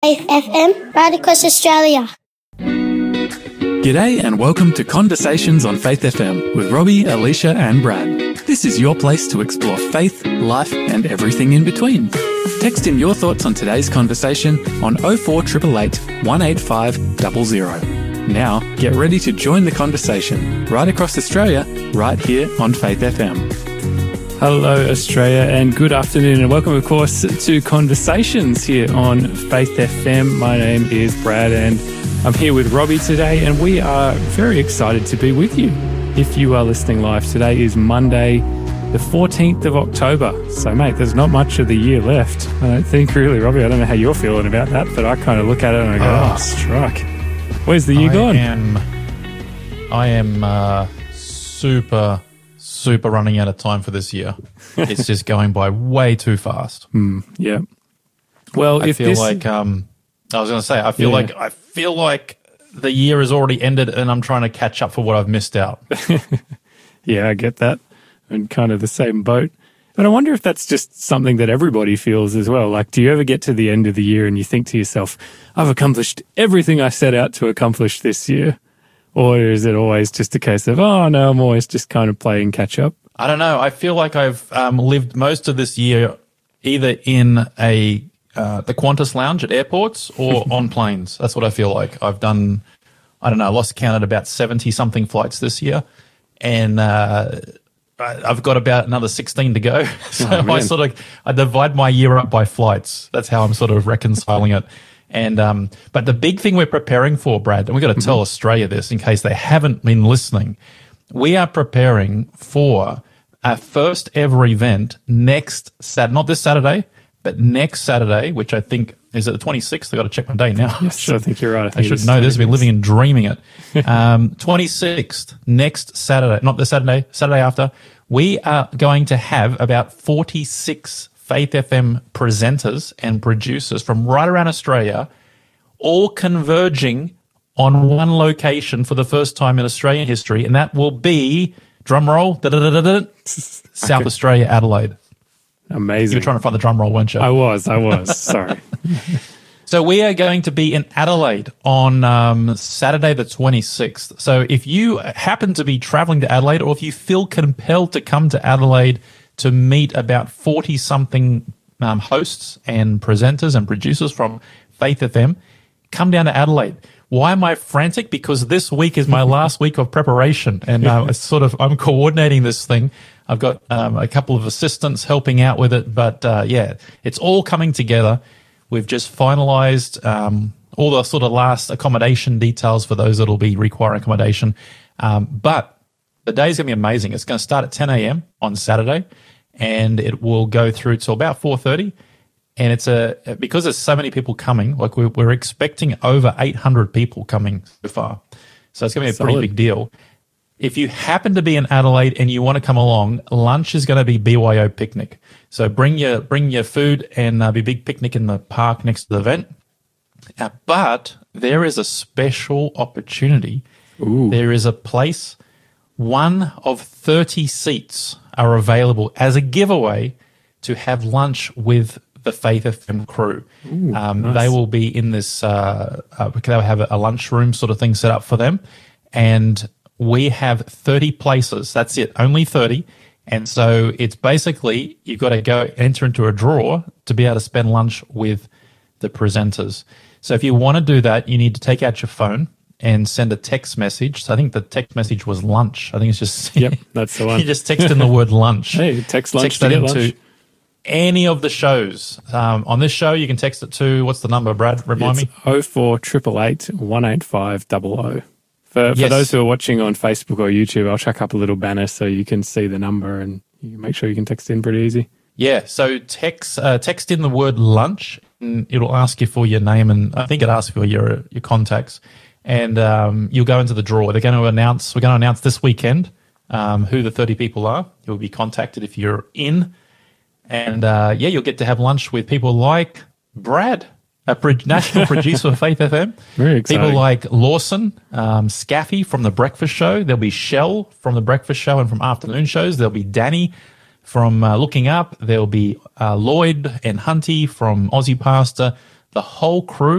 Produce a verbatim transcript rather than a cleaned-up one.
Faith F M, right across Australia. G'day and welcome to Conversations on Faith F M with Robbie, Alicia and Brad. This is your place to explore faith, life and everything in between. Text in your thoughts on today's conversation on oh four eight eight eight, one eight five zero zero. Now, get ready to join the conversation right across Australia, right here on Faith F M. Hello, Australia, and good afternoon, and welcome, of course, to Conversations here on Faith F M. My name is Brad, and I'm here with Robbie today, and we are very excited to be with you. If you are listening live, today is Monday, the fourteenth of October. So, mate, there's not much of the year left. I don't think, really, Robbie. I don't know how you're feeling about that, but I kind of look at it and I go, oh, oh struck. Where's the year I gone? Am, I am uh, super, super running out of time for this year. It's just going by way too fast. Mm, yeah. Well, I if feel this... like um, I was going to say, I feel Yeah. like I feel like the year has already ended, and I'm trying to catch up for what I've missed out. Yeah, I get that. I'm kind of the same boat. But I wonder if that's just something that everybody feels as well. Like, do you ever get to the end of the year and you think to yourself, I've accomplished everything I set out to accomplish this year? Or is it always just a case of, oh, no, I'm always just kind of playing catch up? I don't know. I feel like I've um, lived most of this year either in a uh, the Qantas lounge at airports or on planes. That's what I feel like. I've done, I don't know, I lost count at about seventy-something flights this year. And uh, I- I've got about another sixteen to go. So Oh, I man. sort of, I divide my year up by flights. That's how I'm sort of reconciling it. And um, but the big thing we're preparing for, Brad, and we've got to tell Australia this in case they haven't been listening, we are preparing for our first ever event next Saturday, not this Saturday, but next Saturday, which I think is at the twenty-sixth. I've got to check my date now. Yes, I think you're right. I, I think should it's know this. I've been twenty-six. living and dreaming it. Um, twenty-sixth, next Saturday, not the Saturday, Saturday after, we are going to have about forty-six Faith F M presenters and producers from right around Australia, all converging on one location for the first time in Australian history, and that will be, drum roll, da-da-da-da-da, South Australia, Adelaide. Amazing. You were trying to find the drum roll, weren't you? I was, I was. Sorry. So we are going to be in Adelaide on um, Saturday the twenty-sixth. So if you happen to be traveling to Adelaide, or if you feel compelled to come to Adelaide to meet about forty-something um, hosts and presenters and producers from Faith F M, come down to Adelaide. Why am I frantic? Because this week is my last week of preparation, and uh, it's sort of I'm coordinating this thing. I've got um, a couple of assistants helping out with it, but uh, yeah, it's all coming together. We've just finalised um, all the sort of last accommodation details for those that will be requiring accommodation. Um, but the day's going to be amazing. It's going to start at ten a.m. on Saturday, and it will go through till about four thirty. And it's a because there's so many people coming. Like we're, we're expecting over eight hundred people coming so far, so it's going to be a Solid. pretty big deal. If you happen to be in Adelaide and you want to come along, lunch is going to be B Y O picnic. So bring your bring your food, and uh, be a big picnic in the park next to the event. Uh, but there is a special opportunity. Ooh. There is a place. One of thirty seats are available as a giveaway to have lunch with the Faith F M crew. Ooh, um, nice. They will be in this, uh, uh, they'll have a, a lunchroom sort of thing set up for them. And we have thirty places. That's it, only thirty. And so it's basically, you've got to go enter into a draw to be able to spend lunch with the presenters. So if you want to do that, you need to take out your phone and send a text message. So I think the text message was lunch. I think it's just, Yep, that's the one. you just text in the word lunch. Hey, text lunch Text to that get into lunch. any of the shows. Um, on this show, you can text it to, what's the number, Brad? Remind It's me. oh four eight eight eight, one eight five zero zero. For, for Yes. those who are watching on Facebook or YouTube, I'll chuck up a little banner so you can see the number and you can make sure you can text in pretty easy. Yeah, so text uh, text in the word lunch, and it'll ask you for your name, and I think it asks for your your contacts, and um, you'll go into the draw. They're going to announce, we're going to announce this weekend um, who the thirty people are. You'll be contacted if you're in, and uh, yeah, you'll get to have lunch with people like Brad, a pro- national producer of Faith F M. Very exciting. People like Lawson, um, Scaffy from The Breakfast Show. There'll be Shell from The Breakfast Show and from afternoon shows. There'll be Danny from uh, Looking Up. There'll be uh, Lloyd and Hunty from Aussie Pastor. The whole crew